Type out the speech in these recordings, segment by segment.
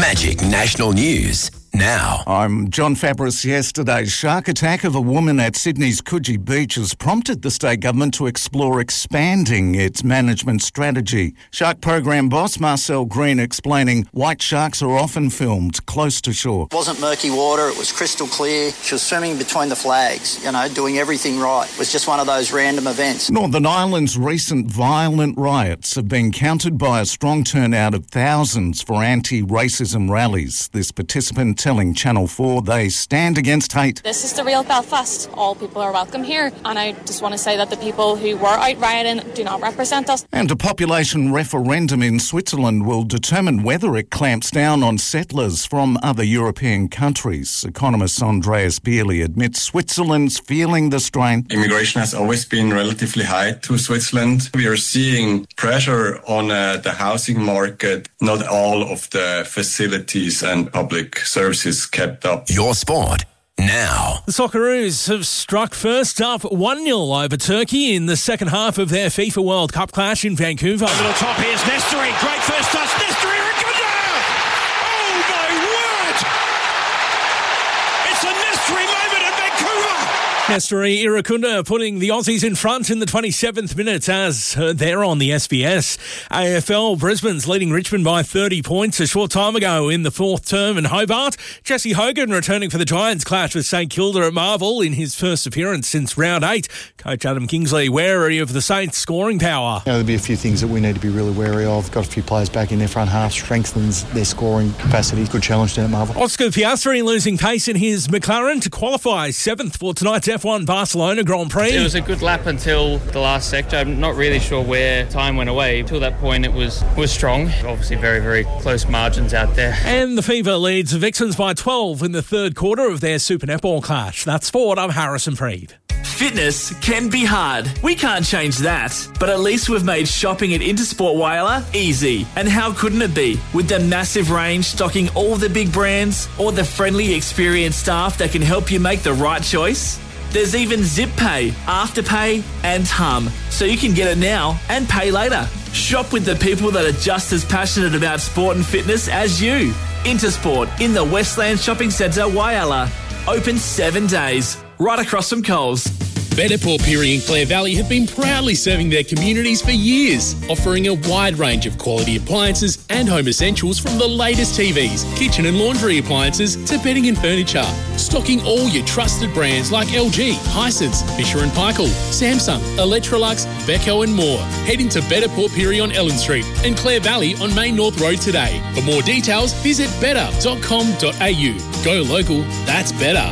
Magic National News now. I'm John Fabris. Yesterday's shark attack of a woman at Sydney's Coogee Beach has prompted the state government to explore expanding its management strategy. Shark program boss Marcel Green explaining white sharks are often filmed close to shore. It wasn't murky water, it was crystal clear. She was swimming between the flags, doing everything right. It was just one of those random events. Northern Ireland's recent violent riots have been countered by a strong turnout of thousands for anti-racism rallies. This participant telling Channel 4 they stand against hate. This is the real Belfast. All people are welcome here. And I just want to say that the people who were out rioting do not represent us. And a population referendum in Switzerland will determine whether it clamps down on settlers from other European countries. Economist Andreas Bierli admits Switzerland's feeling the strain. Immigration has always been relatively high to Switzerland. We are seeing pressure on the housing market. Not all of the facilities and public services kept up. Your sport now. The Socceroos have struck first up 1-0 over Turkey in the second half of their FIFA World Cup clash in Vancouver. Over the top, here's Nestory. Great first touch. Nestory Irukunda! Oh, my word! It's a Nestory moment in Vancouver! Nestory Irukunda putting the Aussies in front in the 27th minute as they're on the SBS. AFL Brisbane's leading Richmond by 30 points a short time ago in the fourth term in Hobart. Jesse Hogan returning for the Giants clash with St Kilda at Marvel in his first appearance since round 8. Coach Adam Kingsley wary of the Saints' scoring power. There'll be a few things that we need to be really wary of. Got a few players back in their front half, strengthens their scoring capacity. Good challenge down at Marvel. Oscar Piastri losing pace in his McLaren to qualify 7th for tonight's F1 Barcelona Grand Prix. It was a good lap until the last sector. I'm not really sure where time went away. Until that point, it was strong. Obviously, very, very close margins out there. And the Fever leads the Vixens by 12 in the third quarter of their Super Netball clash. That's sport. I'm Harrison Freed. Fitness can be hard. We can't change that. But at least we've made shopping at Intersport Whyalla easy. And how couldn't it be? With the massive range stocking all the big brands or the friendly, experienced staff that can help you make the right choice. There's even Zip Pay, Afterpay and Hum, so you can get it now and pay later. Shop with the people that are just as passionate about sport and fitness as you. Intersport in the Westland Shopping Centre, Whyalla. Open 7 days, right across from Coles. Better Port Pirie and Clare Valley have been proudly serving their communities for years, offering a wide range of quality appliances and home essentials from the latest TVs, kitchen and laundry appliances to bedding and furniture. Stocking all your trusted brands like LG, Hisense, Fisher & Paykel, Samsung, Electrolux, Beko and more. Head into Better Port Pirie on Ellen Street and Clare Valley on Main North Road today. For more details, visit better.com.au. Go local, that's better.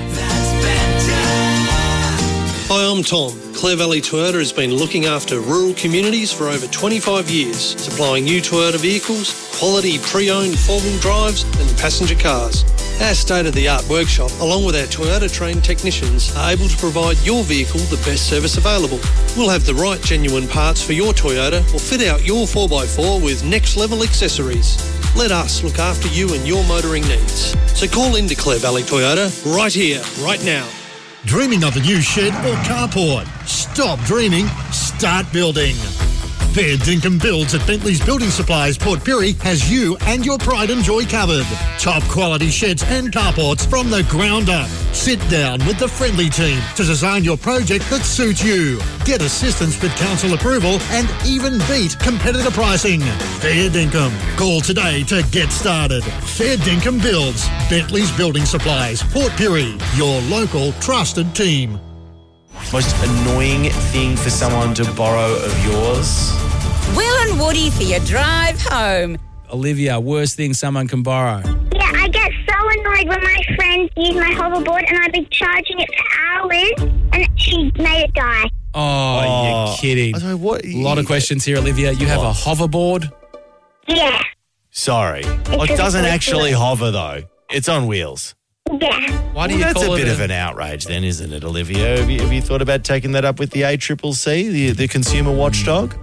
Hi, I'm Tom. Clare Valley Toyota has been looking after rural communities for over 25 years, supplying new Toyota vehicles, quality pre-owned four-wheel drives and passenger cars. Our state-of-the-art workshop, along with our Toyota-trained technicians, are able to provide your vehicle the best service available. We'll have the right genuine parts for your Toyota or fit out your 4x4 with next-level accessories. Let us look after you and your motoring needs. So call into Clare Valley Toyota right here, right now. Dreaming of a new shed or carport? Stop dreaming, start building. Fair Dinkum Builds at Bentley's Building Supplies, Port Pirie has you and your pride and joy covered. Top quality sheds and carports from the ground up. Sit down with the friendly team to design your project that suits you. Get assistance with council approval and even beat competitor pricing. Fair Dinkum. Call today to get started. Fair Dinkum Builds, Bentley's Building Supplies, Port Pirie, your local trusted team. Most annoying thing for someone to borrow of yours? Will and Woody for your drive home. Olivia, worst thing someone can borrow? Yeah, I get so annoyed when my friends use my hoverboard and I've been charging it for hours and she made it die. Oh, you're kidding. I don't know, what? A lot of questions here, Olivia. You have a hoverboard? Yeah. Sorry. It doesn't actually hover, though. It's on wheels. Yeah. Why do you that's call a it bit of an outrage then, isn't it, Olivia? Have you thought about taking that up with the ACCC, the consumer watchdog?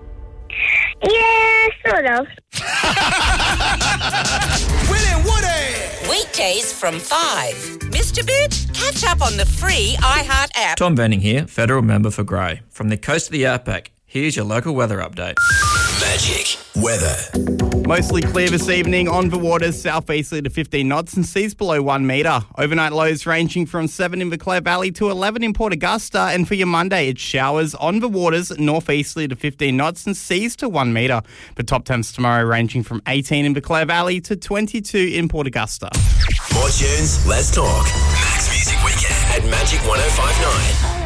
Yeah, sort of. Will and Woody. Weekdays from 5. Missed a bit? Catch up on the free iHeart app. Tom Benning here, federal member for Grey. From the coast of the Outback, here's your local weather update. Magic Weather. Mostly clear this evening on the waters, southeasterly to 15 knots and seas below 1 metre. Overnight lows ranging from 7 in the Clare Valley to 11 in Port Augusta. And for your Monday, it's showers on the waters, northeasterly to 15 knots and seas to 1 metre. The top temps tomorrow ranging from 18 in the Clare Valley to 22 in Port Augusta. More tunes, less talk. Max Music Weekend at Magic 105.9.